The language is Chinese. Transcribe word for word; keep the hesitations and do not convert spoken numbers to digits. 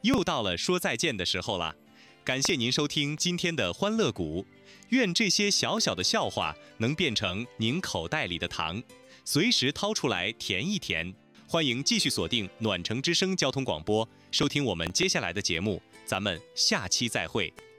又到了说再见的时候了，感谢您收听今天的欢乐谷。愿这些小小的笑话能变成您口袋里的糖，随时掏出来甜一甜。欢迎继续锁定暖城之声交通广播，收听我们接下来的节目，咱们下期再会。